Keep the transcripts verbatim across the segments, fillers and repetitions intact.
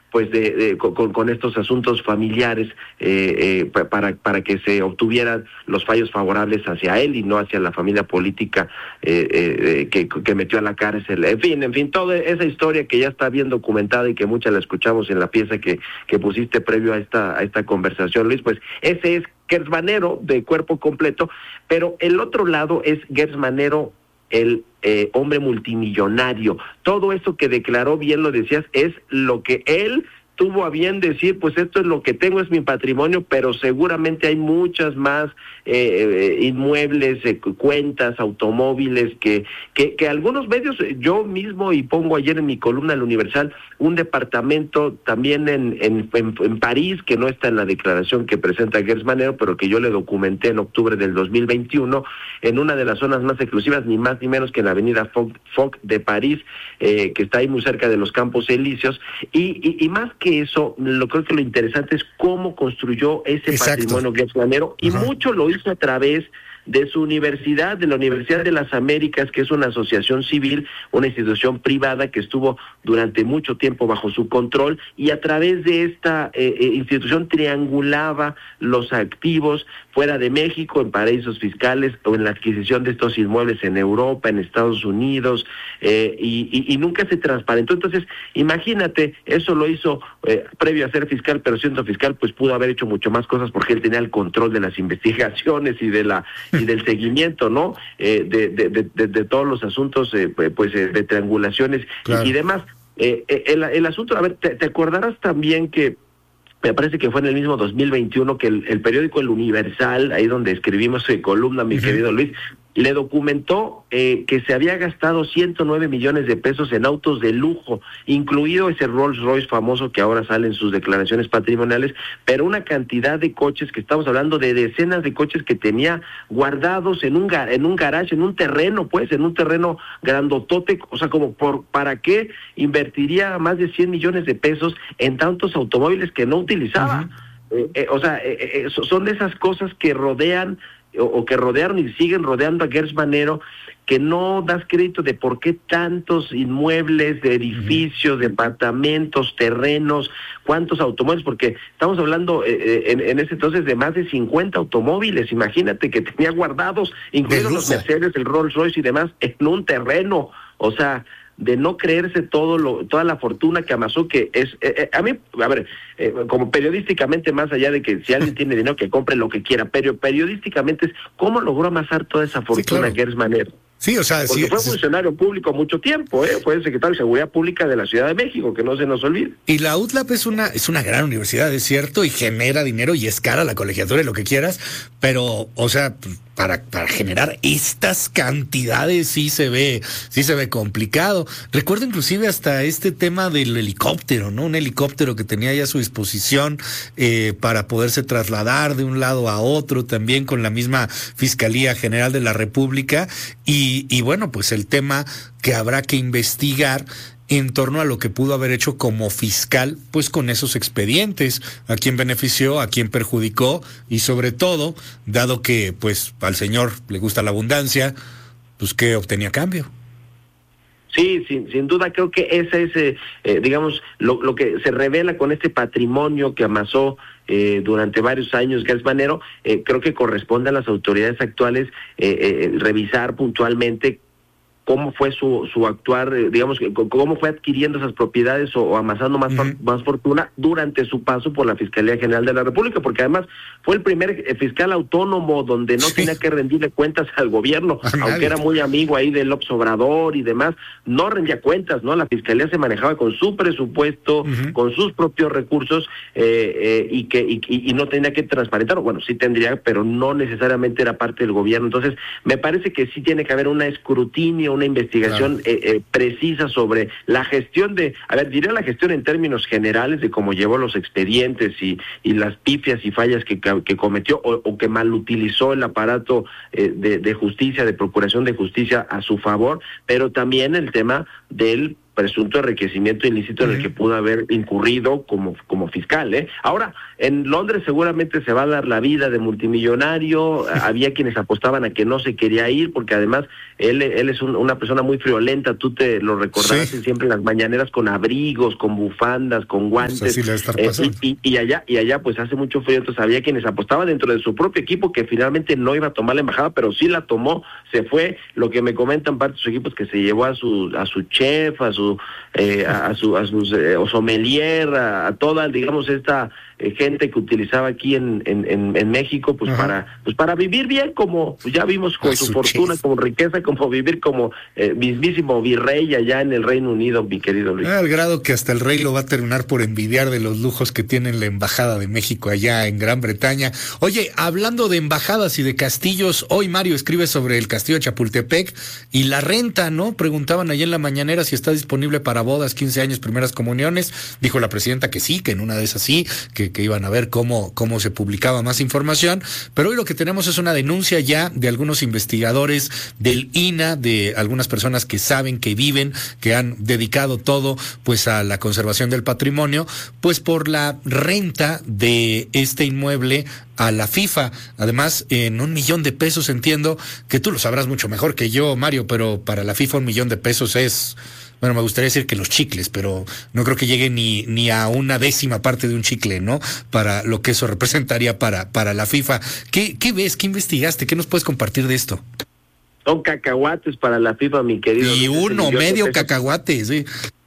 pues de, de con, con estos asuntos familiares eh, eh, para para que se obtuvieran los fallos favorables hacia él y no hacia la familia política eh, eh, que, que metió a la cárcel. En fin, en fin, toda esa historia que ya está bien documentada y que mucha la escuchamos en la pieza que, que pusiste previo a esta, a esta conversación, Luis, pues ese es Gertz Manero de cuerpo completo, pero el otro lado es Gertz Manero, el eh, hombre multimillonario. Todo eso que declaró, bien lo decías, es lo que él tuvo a bien decir, pues esto es lo que tengo, es mi patrimonio, pero seguramente hay muchas más eh, eh, inmuebles, eh, cuentas, automóviles, que, que que algunos medios, yo mismo, y pongo ayer en mi columna El Universal, un departamento también en, en, en, en París, que no está en la declaración que presenta Gertz Manero, pero que yo le documenté en octubre del dos mil veintiuno, en una de las zonas más exclusivas, ni más ni menos que en la avenida Foch, Foch de París, eh, que está ahí muy cerca de los Campos Elíseos, y, y, y más que eso, lo creo que lo interesante es cómo construyó ese Exacto. patrimonio Gertz Manero, y uh-huh. mucho lo hizo a través de su universidad, de la Universidad de las Américas, que es una asociación civil, una institución privada que estuvo durante mucho tiempo bajo su control, y a través de esta eh, institución triangulaba los activos fuera de México, en paraísos fiscales, o en la adquisición de estos inmuebles en Europa, en Estados Unidos, eh, y, y, y nunca se transparentó. Entonces, imagínate, eso lo hizo eh, previo a ser fiscal, pero siendo fiscal, pues pudo haber hecho mucho más cosas porque él tenía el control de las investigaciones y de la y del seguimiento, ¿no? Eh, de, de, de, de, de todos los asuntos, eh, pues, eh, de triangulaciones claro. y, y demás. Eh, el, el asunto, a ver, te, te acordarás también que me parece que fue en el mismo dos mil veintiuno que el, el periódico El Universal, ahí donde escribimos su columna, mi uh-huh. querido Luis, le documentó eh, que se había gastado ciento nueve millones de pesos en autos de lujo, incluido ese Rolls Royce famoso que ahora sale en sus declaraciones patrimoniales, pero una cantidad de coches, que estamos hablando de decenas de coches que tenía guardados en un gar- en un garage, en un terreno, pues, en un terreno grandotote. O sea, como por ¿para qué invertiría más de cien millones de pesos en tantos automóviles que no utilizaba? Uh-huh. Eh, eh, o sea, eh, eh, son de esas cosas que rodean O, o que rodearon y siguen rodeando a Gertz Manero, que no das crédito de por qué tantos inmuebles, de edificios, uh-huh. departamentos, terrenos, cuántos automóviles, porque estamos hablando eh, en, en ese entonces de más de cincuenta automóviles. Imagínate que tenía guardados, incluidos los Mercedes, el Rolls Royce y demás, en un terreno. O sea, de no creerse todo lo, toda la fortuna que amasó, que es, eh, eh, a mí, a ver, eh, como periodísticamente, más allá de que si alguien tiene dinero que compre lo que quiera, pero periodísticamente es cómo logró amasar toda esa fortuna sí, claro. Gertz Manero. Sí, o sea, porque sí, fue sí. funcionario público mucho tiempo, ¿eh? Fue el secretario de Seguridad Pública de la Ciudad de México, que no se nos olvide. Y la U T L A P es una es una gran universidad, es cierto, y genera dinero y es cara la colegiatura y lo que quieras, pero, o sea, para para generar estas cantidades sí se ve sí se ve complicado. Recuerdo inclusive hasta este tema del helicóptero, ¿no? Un helicóptero que tenía ya a su disposición eh, para poderse trasladar de un lado a otro, también con la misma Fiscalía General de la República. Y, y bueno, pues el tema que habrá que investigar en torno a lo que pudo haber hecho como fiscal, pues con esos expedientes, a quién benefició, a quién perjudicó, y sobre todo, dado que pues al señor le gusta la abundancia, pues qué obtenía a cambio. Sí, sin, sin duda creo que ese es, eh, eh, digamos, lo, lo que se revela con este patrimonio que amasó eh, durante varios años Gertz Manero. Eh, creo que corresponde a las autoridades actuales eh, eh, revisar puntualmente cómo fue su su actuar, eh, digamos, cómo fue adquiriendo esas propiedades o, o amasando más, uh-huh. más fortuna durante su paso por la Fiscalía General de la República, porque además fue el primer eh, fiscal autónomo donde no sí. tenía que rendirle cuentas al gobierno, a aunque nadie. Era muy amigo ahí de López Obrador y demás, no rendía cuentas, ¿no? La Fiscalía se manejaba con su presupuesto, uh-huh. con sus propios recursos, eh, eh, y que y, y no tenía que transparentar, bueno, sí tendría, pero no necesariamente era parte del gobierno. Entonces, me parece que sí tiene que haber un escrutinio, una investigación claro. eh, eh, precisa sobre la gestión de, a ver, diría la gestión en términos generales de cómo llevó los expedientes y, y las pifias y fallas que, que cometió o, o que mal utilizó el aparato eh, de, de justicia, de procuración de justicia a su favor, pero también el tema del presunto enriquecimiento ilícito uh-huh. en el que pudo haber incurrido como, como fiscal, ¿eh? Ahora, en Londres seguramente se va a dar la vida de multimillonario, había quienes apostaban a que no se quería ir, porque además él, él es un, una persona muy friolenta, tú te lo recordarás sí. siempre en las mañaneras con abrigos, con bufandas, con guantes, pues así le va a estar pasando. Eh, y, y allá, y allá pues hace mucho frío, entonces había quienes apostaban dentro de su propio equipo que finalmente no iba a tomar la embajada, pero sí la tomó, se fue. Lo que me comentan parte de su equipo es que se llevó a su a su chef, a su eh, a, a su a sus eh, sommelier, a, a toda, digamos, esta eh, gente que utilizaba aquí en en, en, en México, pues Ajá. para pues para vivir bien, como pues ya vimos con a su, su fortuna, chef. Con riqueza, como vivir como eh, mismísimo virrey allá en el Reino Unido, mi querido Luis. Al grado que hasta el rey lo va a terminar por envidiar de los lujos que tiene la embajada de México allá en Gran Bretaña. Oye, hablando de embajadas y de castillos, hoy Mario escribe sobre el castillo de Chapultepec y la renta, ¿no? Preguntaban allá en la mañanera si está disponible para bodas, quince años, primeras comuniones. Dijo la presidenta que sí, que en una de esas sí, que, que iban a ver cómo, cómo se publicaba más información. Pero hoy lo que tenemos es una denuncia ya de algunos investigadores del I N A, de algunas personas que saben, que viven, que han dedicado todo pues a la conservación del patrimonio, pues por la renta de este inmueble a la FIFA, además en un millón de pesos. Entiendo que tú lo sabrás mucho mejor que yo, Mario, pero para la FIFA un millón de pesos es, bueno, me gustaría decir que los chicles, pero no creo que llegue ni ni a una décima parte de un chicle, ¿no? Para lo que eso representaría para para la FIFA. ¿Qué qué ves? ¿Qué investigaste? ¿Qué nos puedes compartir de esto? Son cacahuates para la FIFA, mi querido. Y uno, medio cacahuate, sí.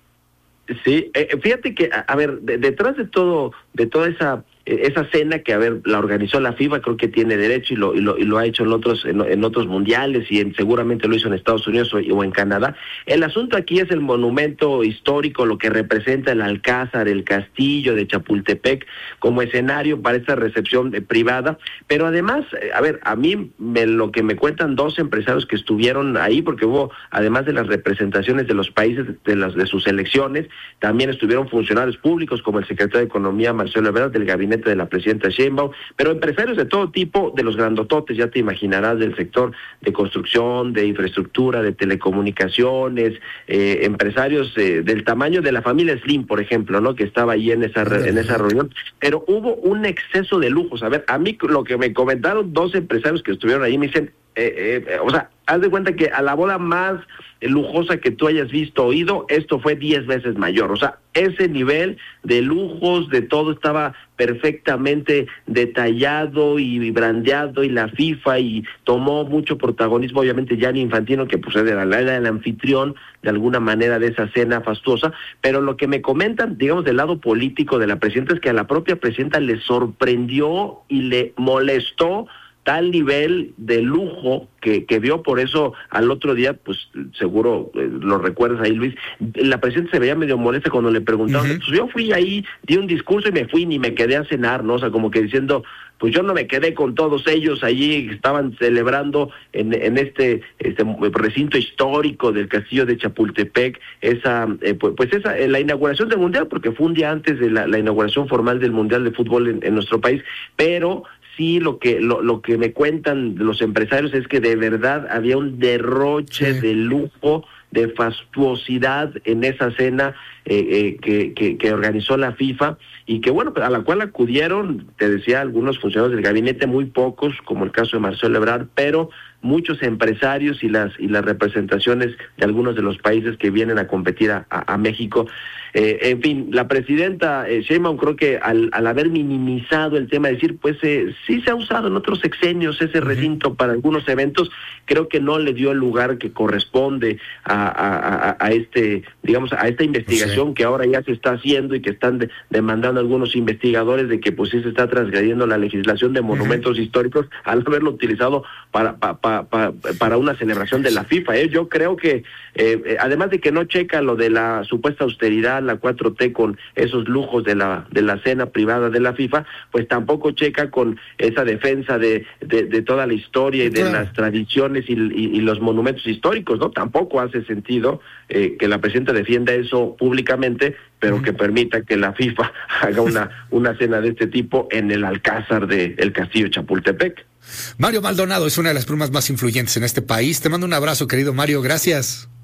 Sí, eh, fíjate que, a, a ver, de, detrás de todo, de toda esa esa cena que, a ver, la organizó la FIFA, creo que tiene derecho y lo y lo, y lo ha hecho en otros en, en otros mundiales y en, seguramente lo hizo en Estados Unidos o, o en Canadá. El asunto aquí es el monumento histórico, lo que representa el Alcázar, el castillo de Chapultepec como escenario para esta recepción eh, privada, pero además, eh, a ver, a mí me, lo que me cuentan dos empresarios que estuvieron ahí, porque hubo, además de las representaciones de los países de las de sus elecciones, también estuvieron funcionarios públicos como el secretario de Economía Marcelo Ebrard, del gabinete de la presidenta Sheinbaum, pero empresarios de todo tipo, de los grandototes, ya te imaginarás, del sector de construcción, de infraestructura, de telecomunicaciones, eh, empresarios eh, del tamaño de la familia Slim, por ejemplo, ¿no? Que estaba ahí en esa en esa reunión, pero hubo un exceso de lujos. A ver, a mí lo que me comentaron dos empresarios que estuvieron ahí me dicen, eh, eh, o sea, haz de cuenta que a la boda más lujosa que tú hayas visto o oído, esto fue diez veces mayor. O sea, ese nivel de lujos, de todo estaba perfectamente detallado y brandeado, y la FIFA y tomó mucho protagonismo, obviamente, Gianni Infantino, que pues era el anfitrión de alguna manera de esa cena fastuosa. Pero lo que me comentan, digamos, del lado político de la presidenta, es que a la propia presidenta le sorprendió y le molestó tal nivel de lujo que, que vio. Por eso al otro día, pues seguro eh, lo recuerdas ahí, Luis, la presidenta se veía medio molesta cuando le preguntaron. Uh-huh. Pues yo fui ahí, di un discurso y me fui, ni me quedé a cenar, ¿no? O sea, como que diciendo, pues yo no me quedé con todos ellos allí, estaban celebrando en, en este, este recinto histórico del castillo de Chapultepec, esa eh, pues, pues esa eh, la inauguración del Mundial, porque fue un día antes de la, la inauguración formal del Mundial de Fútbol en, en nuestro país, pero sí, lo que lo, lo que me cuentan los empresarios es que de verdad había un derroche sí. de lujo, de fastuosidad en esa cena eh, eh, que, que, que organizó la FIFA, y que, bueno, a la cual acudieron, te decía, algunos funcionarios del gabinete, muy pocos, como el caso de Marcelo Ebrard, pero muchos empresarios y las y las representaciones de algunos de los países que vienen a competir a, a, a México. Eh, en fin, la presidenta eh, Sheinbaum, creo que al, al haber minimizado el tema, decir, pues eh, sí se ha usado en otros sexenios ese recinto uh-huh. para algunos eventos, creo que no le dio el lugar que corresponde a, a, a, a este, digamos, a esta investigación sí. que ahora ya se está haciendo y que están de, demandando algunos investigadores de que pues sí se está transgrediendo la legislación de monumentos uh-huh. históricos al haberlo utilizado para para, para, para, para una celebración de la FIFA. ¿eh? Yo creo que eh, además de que no checa lo de la supuesta austeridad, la cuatro T, con esos lujos de la de la cena privada de la FIFA, pues tampoco checa con esa defensa de de, de toda la historia y de claro. las tradiciones y, y, y los monumentos históricos, ¿no? Tampoco hace sentido eh, que la presidenta defienda eso públicamente, pero uh-huh. que permita que la FIFA haga una una cena de este tipo en el Alcázar de el Castillo Chapultepec. Mario Maldonado es una de las plumas más influyentes en este país. Te mando un abrazo, querido Mario, gracias.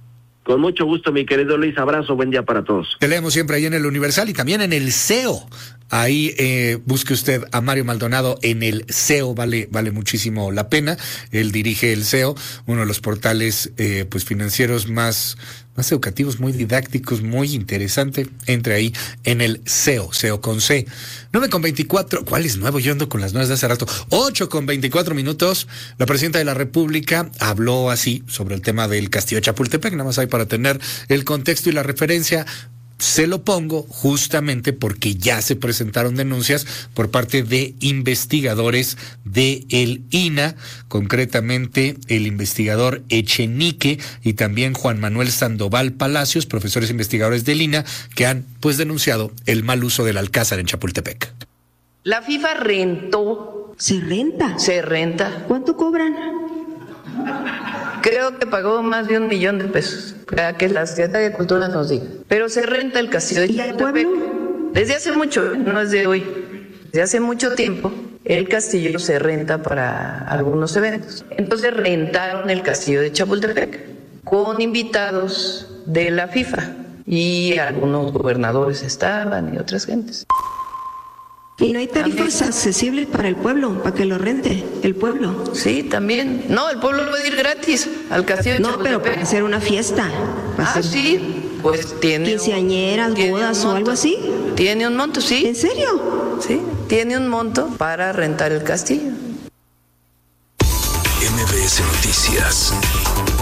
Con mucho gusto, mi querido Luis, abrazo, buen día para todos. Te leemos siempre ahí en el Universal y también en el C E O. Ahí eh, busque usted a Mario Maldonado en el C E O, vale, vale muchísimo la pena. Él dirige el C E O, uno de los portales eh, pues financieros más, más educativos, muy didácticos, muy interesante. Entre ahí en el C E O, C E O con C. nueve con veinticuatro, ¿cuál es nuevo? Yo ando con las nueve de hace rato. ocho con veinticuatro minutos, la presidenta de la República habló así sobre el tema del Castillo de Chapultepec, nada más ahí para tener el contexto y la referencia. Se lo pongo justamente porque ya se presentaron denuncias por parte de investigadores de el I N A, concretamente el investigador Echenique y también Juan Manuel Sandoval Palacios, profesores investigadores del I N A, que han pues denunciado el mal uso del Alcázar en Chapultepec. La FIFA rentó. ¿Se renta? Se renta. ¿Cuánto cobran? Creo que pagó más de un millón de pesos, para que la Secretaría de Cultura nos diga. Pero se renta el castillo de Chapultepec. Desde hace mucho, no es de hoy, desde hace mucho tiempo, el castillo se renta para algunos eventos. Entonces rentaron el castillo de Chapultepec con invitados de la FIFA y algunos gobernadores estaban y otras gentes. ¿Y no hay tarifas accesibles para el pueblo, para que lo rente el pueblo? Sí, también. No, el pueblo puede ir gratis al castillo de no, Chapultepec. No, pero para hacer una fiesta. Ah, hacer sí, pues tiene... quinceañeras, bodas o algo así. Tiene un monto, sí. ¿En serio? Sí, tiene un monto para rentar el castillo. M B S Noticias